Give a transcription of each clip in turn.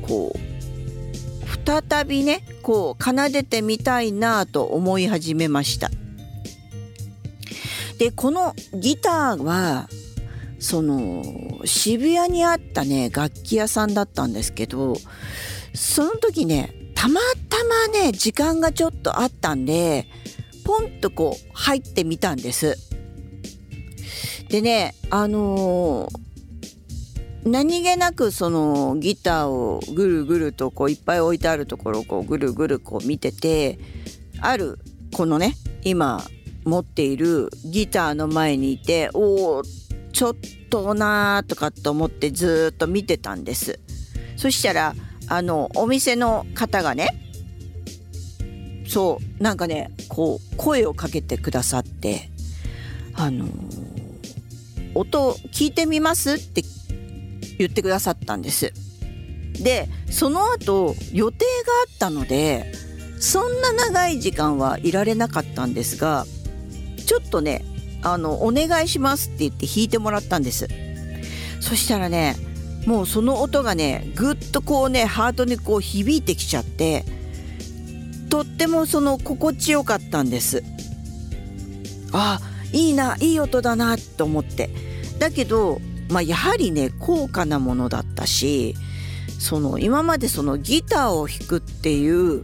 こう再びねこう奏でてみたいなと思い始めました。でこのギターはその渋谷にあったね楽器屋さんだったんですけど、その時ねたまたまね時間がちょっとあったんでポンとこう入ってみたんです。でね何気なくそのギターをぐるぐるとこういっぱい置いてあるところをこうぐるぐるこう見てて、あるこのね今持っているギターの前にいて、おーちょっとなーとかと思ってずっと見てたんです。そしたらお店の方がねそうなんかねこう声をかけてくださって、音聞いてみますって言ってくださったんです。でその後予定があったのでそんな長い時間はいられなかったんですが、ちょっとねお願いしますって言って弾いてもらったんです。そしたらねもうその音がねぐっとこうねハートにこう響いてきちゃって、とってもその心地よかったんです。あ、いいないい音だなと思って、だけどやはりね高価なものだったし、その今までそのギターを弾くっていう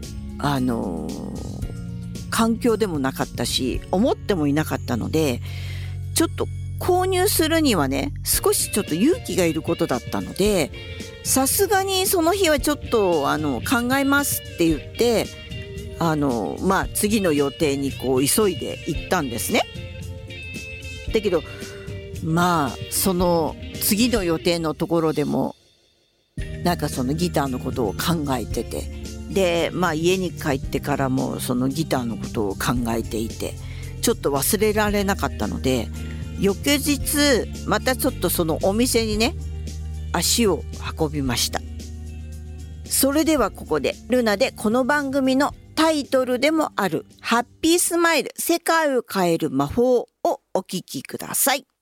環境でもなかったし思ってもいなかったので、ちょっと購入するにはね少しちょっと勇気がいることだったので、さすがにその日はちょっと考えますって言って次の予定にこう急いで行ったんですね。だけどその次の予定のところでもなんかそのギターのことを考えてて、で家に帰ってからもそのギターのことを考えていて、ちょっと忘れられなかったので、翌日またちょっとそのお店にね足を運びました。それではここでルナでこの番組のタイトルでもあるハッピースマイル世界を変える魔法をお聞きください。